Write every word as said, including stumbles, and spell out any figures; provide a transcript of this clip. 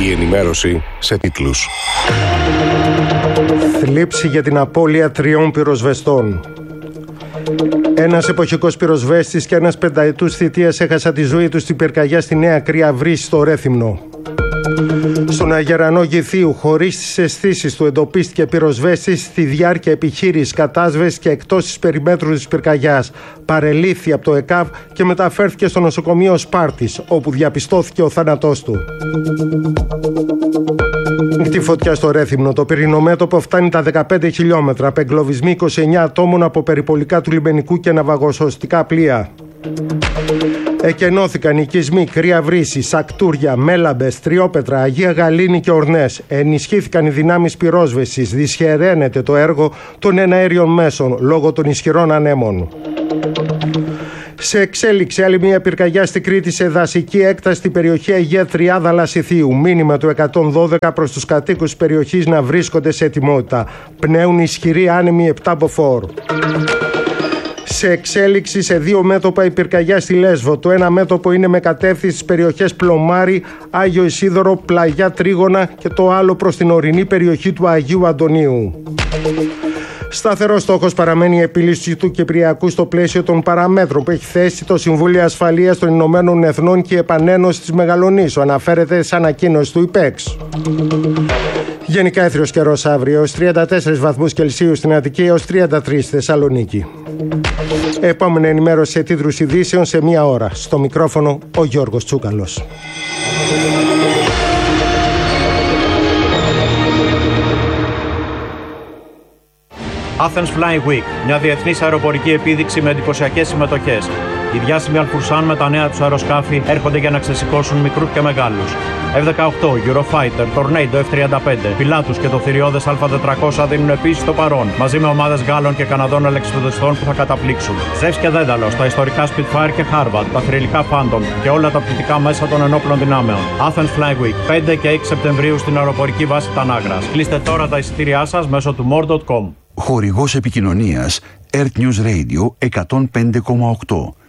Η ενημέρωση σε τίτλους. Θλίψη για την απώλεια τριών πυροσβεστών. Ένας εποχικός πυροσβέστης και ένας πενταετούς θητείας έχασαν τη ζωή τους στην πυρκαγιά στη Νέα Κρία Βρύση στο Ρέθυμνο. Στον Αγερανό Γηθίου, χωρίς τις αισθήσεις του, εντοπίστηκε πυροσβέστης στη διάρκεια επιχείρησης κατάσβεσης και εκτός της περιμέτρου της πυρκαγιάς. Παρελήφθη από το ΕΚΑΒ και μεταφέρθηκε στο νοσοκομείο Σπάρτης, όπου διαπιστώθηκε ο θάνατός του. Τη φωτιά στο Ρέθυμνο. Το πυρηνομέτωπο φτάνει τα δεκαπέντε χιλιόμετρα. Απεγκλωβισμοί είκοσι εννέα ατόμων από περιπολικά του λιμενικού και ναυαγοσωστικά πλοία. Εκενώθηκαν οικισμοί Κρία Βρύση, Σακτούρια, Μέλαμπες, Τριόπετρα, Αγία Γαλήνη και Ορνές. Ενισχύθηκαν οι δυνάμεις πυρόσβεσης. Δυσχεραίνεται το έργο των εναέριων μέσων λόγω των ισχυρών ανέμων. Σε εξέλιξη άλλη μια πυρκαγιά στη Κρήτη σε δασική έκταση στην περιοχή Αγία Τριάδα Λασιθίου. Μήνυμα του εκατόν δώδεκα προς τους κατοίκους της περιοχής να βρίσκονται σε ετοιμότητα. Πνέουν ισχυροί άνεμοι επτά μποφόρ. Σε εξέλιξη σε δύο μέτωπα η πυρκαγιά στη Λέσβο. Το ένα μέτωπο είναι με κατεύθυνση στις περιοχές Πλωμάρη, Άγιο Ισίδωρο, Πλαγιά Τρίγωνα και το άλλο προς την ορεινή περιοχή του Αγίου Αντωνίου. Σταθερός στόχος παραμένει η επίλυση του Κυπριακού στο πλαίσιο των παραμέτρων που έχει θέσει το Συμβούλιο Ασφαλείας των Ηνωμένων Εθνών και η επανένωση της Μεγαλονήσου, αναφέρεται σε ανακοίνωση του ΙΠΕΞ. Γενικά έθριος καιρός αύριο, έως τριάντα τέσσερις βαθμούς Κελσίου στην Αττική, έως τριάντα τρεις στη Θεσσαλονίκη. Επόμενη ενημέρωση σε τίτλους ειδήσεων σε μία ώρα. Στο μικρόφωνο ο Γιώργος Τσούκαλος. Athens Flying Week, μια διεθνής αεροπορική επίδειξη με εντυπωσιακές συμμετοχές. Οι διάσημοι Αλφουρσάν με τα νέα τους αεροσκάφη έρχονται για να ξεσηκώσουν μικρούς και μεγάλους. εφ δεκαοκτώ, Eurofighter, Tornado εφ τριάντα πέντε, Pilatus και το θηριώδες Α τετρακόσια δίνουν επίσης το παρόν, μαζί με ομάδες Γάλλων και Καναδών ελεξιπτωτιστών που θα καταπλήξουν. Ζεύς και Δένταλος, τα ιστορικά Spitfire και Harvard, τα θρυλικά Phantom και όλα τα πτυτικά μέσα των ενόπλων δυνάμεων. Athens Flying Week, πέντε και έξι Σεπτεμβρίου στην αεροπορική βάση Τανάγρας. Κλείστε τώρα τα εισιτήριά σας μέσω του more τελεία com. Χορηγός επικοινωνίας Earth News Radio εκατόν πέντε κόμμα οκτώ.